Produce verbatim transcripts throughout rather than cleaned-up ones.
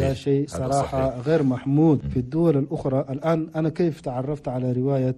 هذا شيء صراحة صحيح. غير محمود في الدول الأخرى. الآن أنا كيف تعرفت على رواية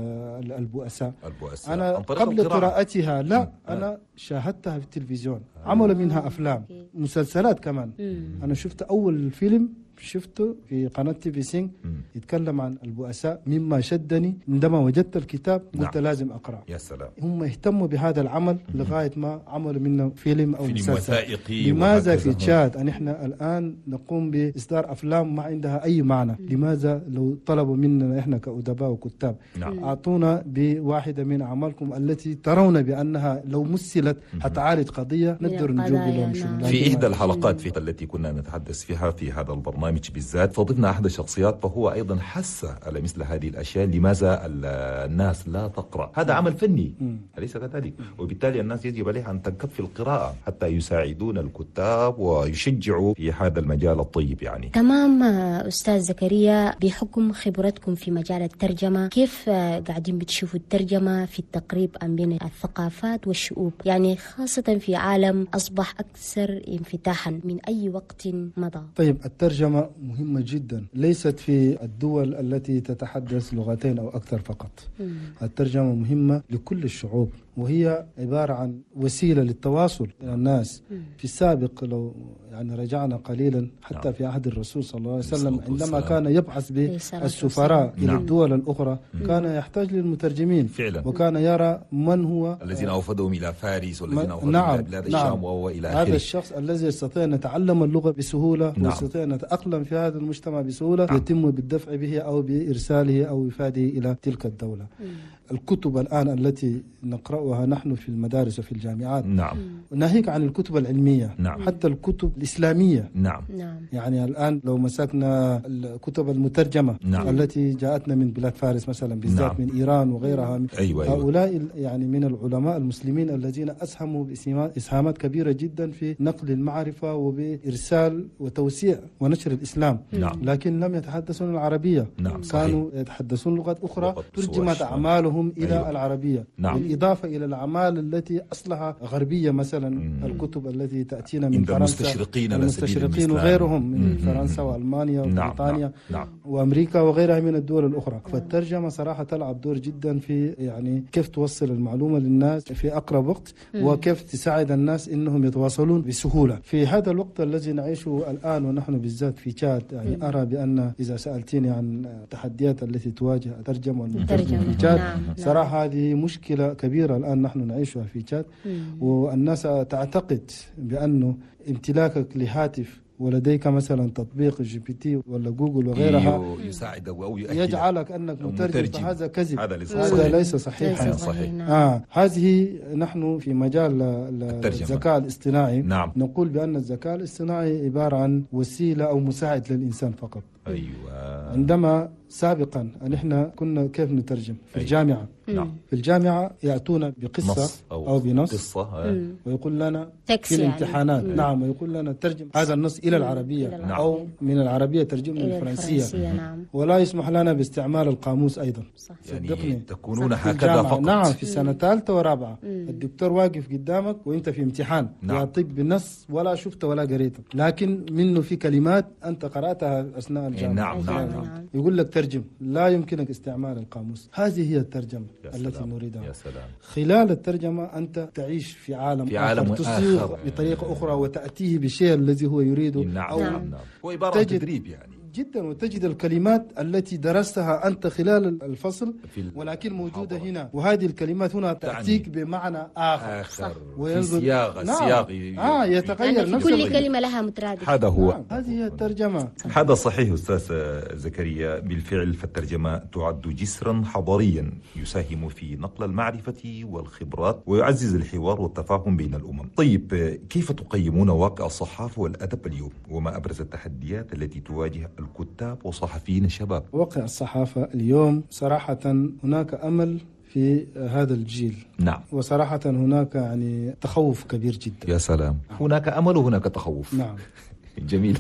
البؤساء؟ البؤساء أنا قبل قراءتها لا أنا شاهدتها في التلفزيون، عملوا منها أفلام مسلسلات كمان. أنا شفت أول فيلم شفته في قناة تي في سينج يتكلم عن البؤساء، مما شدني عندما وجدت الكتاب قلت نعم. لازم أقرأ. يا سلام. هم اهتموا بهذا العمل لغاية ما عملوا منه فيلم أو فيلم مسلسل وثائقي. لماذا في تشاد أن إحنا الآن نقوم بإصدار أفلام ما عندها أي معنى؟ لماذا لو طلبوا مننا إحنا كأدباء وكتاب نعم. أعطونا بواحدة من أعمالكم التي ترون بأنها لو مثلت حتعالج قضية نقدر نجوب لهم شنو. في إحدى الحلقات في التي كنا نتحدث فيها في هذا البرنامج بالذات فضفنا أحد الشخصيات فهو أيضا حس على مثل هذه الأشياء، لماذا الناس لا تقرأ؟ هذا عمل فني أليس كذلك؟ وبالتالي الناس يجب عليها أن تنكب في القراءة حتى يساعدون الكتاب ويشجعوا في هذا المجال الطيب. يعني تمام. أستاذ زكريا، بحكم خبرتكم في مجال الترجمة، كيف قاعدين بتشوفوا الترجمة في التقريب بين الثقافات والشعوب، يعني خاصة في عالم أصبح أكثر انفتاحا من أي وقت مضى؟ طيب، الترجمة مهمة جدا، ليست في الدول التي تتحدث لغتين أو أكثر فقط. مم. الترجمة مهمة لكل الشعوب، وهي عبارة عن وسيلة للتواصل بين الناس. مم. في السابق لو يعني رجعنا قليلا حتى نعم. في عهد الرسول صلى الله عليه وسلم عندما كان يبعث بالسفراء إلى الدول الأخرى مم. كان يحتاج للمترجمين فعلا. وكان يرى من هو الذين أوفدهم إلى فارس والذين أوفدهم نعم. إلى بلاد نعم. الشام وإلى آخره. هذا الشخص الذي يستطيع أن يتعلم اللغة بسهولة نعم. ويستطيع أن يتأقلم في هذا المجتمع بسهولة نعم. يتم بالدفع به أو بإرساله أو إفاده إلى تلك الدولة. مم. الكتب الآن التي نقرأها نحن في المدارس وفي الجامعات نعم. ناهيك عن الكتب العلمية نعم. حتى الكتب الإسلامية نعم. يعني الآن لو مسكنا الكتب المترجمة نعم. التي جاءتنا من بلاد فارس مثلا بالذات نعم. من إيران وغيرها أيوة هؤلاء أيوة. يعني من العلماء المسلمين الذين أسهموا بإسهامات كبيرة جدا في نقل المعرفة وبإرسال وتوسيع ونشر الإسلام نعم. لكن لم يتحدثون العربية نعم. كانوا يتحدثون لغات أخرى ترجمت أعمالهم إلى أيوة. العربية نعم. بالإضافة إلى الأعمال التي أصلها غربية مثلا مم. الكتب التي تأتينا من فرنسا المستشرقين, المستشرقين وغيرهم من مم. فرنسا وألمانيا وبريطانيا نعم. نعم. وأمريكا وغيرها من الدول الأخرى. فالترجمة صراحة تلعب دور جدا في يعني كيف توصل المعلومة للناس في أقرب وقت مم. وكيف تساعد الناس إنهم يتواصلون بسهولة في هذا الوقت الذي نعيشه الآن. ونحن بالذات في تشاد يعني مم. أرى بأن إذا سألتني عن التحديات التي تواجه الترجمة والمترجم في تشاد نعم. صراحة هذه مشكلة كبيرة الآن نحن نعيشها في تشاد. والناس تعتقد بأنه امتلاكك لهاتف ولديك مثلا تطبيق جي بي تي ولا جوجل وغيرها يساعدك أو يجعلك أنك مترجم، فهذا كذب، هذا ليس هذا ليس صحيحا. صحيح. آه هذه نحن في مجال الذكاء الاصطناعي نعم. نقول بأن الذكاء الاصطناعي عبارة عن وسيلة أو مساعد للإنسان فقط. أيوة. عندما سابقا نحن كنا كيف نترجم في أيوة. الجامعة نعم. في الجامعة يأتون بقصة أو, أو بنص قصة ويقول لنا في الامتحانات يعني. نعم ويقول لنا ترجم هذا النص إلى العربية نعم. أو من العربية ترجمه للفرنسية نعم. ولا يسمح لنا باستعمال القاموس أيضا صح. صدقني يعني تكونون هكذا فقط. نعم في سنة ثالثة ورابعة الدكتور واقف قدامك وانت في امتحان نعم. يعطيك بالنص ولا شفته ولا قريته، لكن منه في كلمات أنت قرأتها أثناء الجامعة نعم. نعم. نعم. نعم. يقول لك ترجم، لا يمكنك استعمال القاموس. هذه هي الترجمة التي نريدها. يا سلام. خلال الترجمة أنت تعيش في عالم في عالم آخر تصيغ بطريقة أخرى وتأتيه بالشيء الذي هو يريده. نعم. أو نعم. نعم. هو عبارة عن تدريب يعني جدا، وتجد الكلمات التي درستها أنت خلال الفصل ولكن موجودة هنا، وهذه الكلمات هنا تأتيك بمعنى آخر, آخر. في سياق نعم. السياق آه يتغير يعني كل كلمة لها مترادف. هذا هو نعم. هذه هي الترجمة. هذا صحيح أستاذ زكريا، بالفعل فالترجمة تعد جسرا حضاريا يساهم في نقل المعرفة والخبرات ويعزز الحوار والتفاهم بين الأمم. طيب كيف تقيمون واقع الصحافة والأدب اليوم، وما أبرز التحديات التي تواجه الكتاب وصحفيين الشباب؟ واقع الصحافة اليوم صراحة هناك أمل في هذا الجيل نعم، وصراحة هناك يعني تخوف كبير جدا. يا سلام، هناك أمل وهناك تخوف. نعم جميل.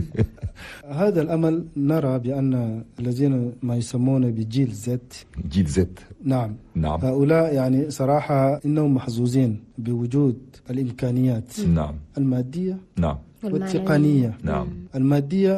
هذا الأمل نرى بأن الذين ما يسمون بجيل زد جيل زد نعم نعم هؤلاء يعني صراحة إنهم محظوظين بوجود الإمكانيات نعم المادية نعم والتقنية. نعم المادية